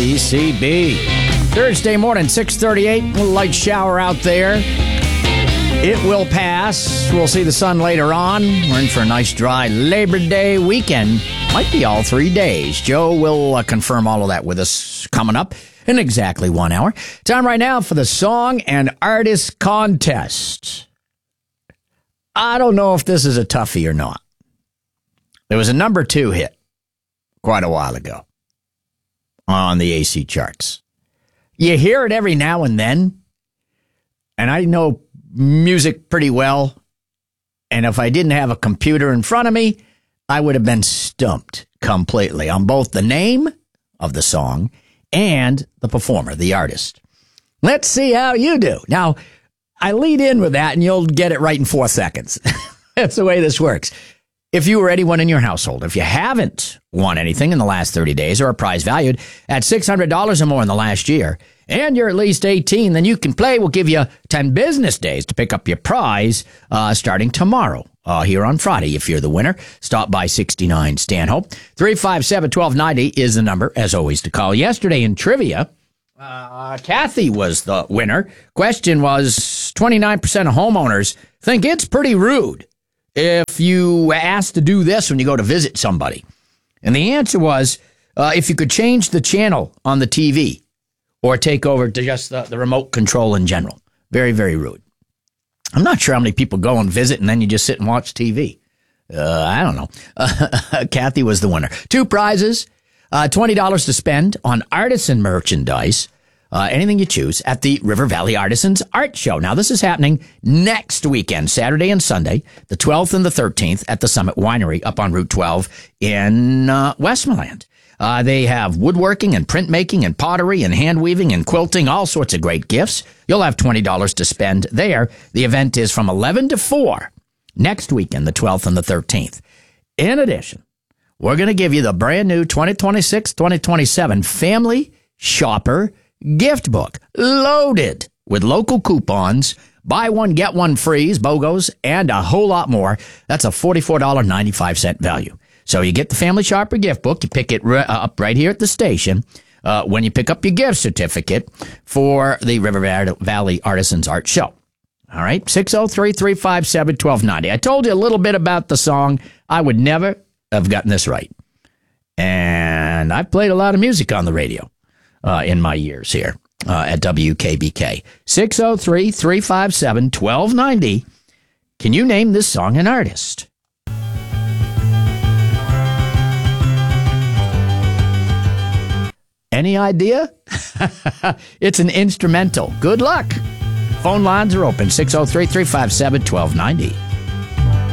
WBCB. Thursday morning, 6:38. A little light shower out there. It will pass. We'll see the sun later on. We're in for a nice dry Labor Day weekend. Might be all 3 days. Joe will confirm all of that with us coming up in exactly 1 hour. Time right now for the Song and Artist Contest. I don't know if this is a toughie or not. There was a number 2 hit quite a while ago on the AC charts. You hear it every now and then, and I know music pretty well, and if I didn't have a computer in front of me, I would have been stumped completely on both the name of the song and the performer, the artist. Let's see how you do. Now, I lead in with that, and you'll get it right in 4 seconds. That's the way this works. If you or anyone in your household, if you haven't won anything in the last 30 days or a prize valued at $600 or more in the last year, and you're at least 18, then you can play. We'll give you 10 business days to pick up your prize starting tomorrow here on Friday. If you're the winner, stop by 69 Stanhope. 357-1290 is the number, as always, to call. Yesterday in trivia, Kathy was the winner. Question was 29% of homeowners think it's pretty rude if you ask to do this when you go to visit somebody. And the answer was if you could change the channel on the TV or take over to just the remote control in general. Very, very rude. I'm not sure how many people go and visit and then you just sit and watch TV. I don't know. Kathy was the winner. 2 prizes, $20 to spend on artisan merchandise, anything you choose, at the River Valley Artisans Art Show. Now, this is happening next weekend, Saturday and Sunday, the 12th and the 13th at the Summit Winery up on Route 12 in Westmoreland. They have woodworking and printmaking and pottery and hand weaving and quilting, all sorts of great gifts. You'll have $20 to spend there. The event is from 11 to 4 next weekend, the 12th and the 13th. In addition, we're going to give you the brand new 2026-2027 Family Shopper Gift Book, loaded with local coupons, buy one, get one frees, BOGOs, and a whole lot more. That's a $44.95 value. So you get the Family Shopper Gift Book. You pick it up right here at the station when you pick up your gift certificate for the River Valley Artisans Art Show. All right, 603-357-1290. I told you a little bit about the song. I would never have gotten this right. And I've played a lot of music on the radio in my years here at WKBK. 603-357-1290. Can you name this song and artist? Any idea? It's an instrumental. Good luck. Phone lines are open, 603-357-1290.